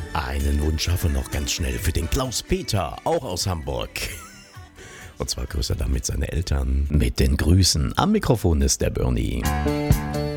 Einen Wunsch habe ich noch ganz schnell für den Klaus-Peter, auch aus Hamburg. Und zwar grüßt er damit seine Eltern. Mit den Grüßen am Mikrofon ist der Bernie.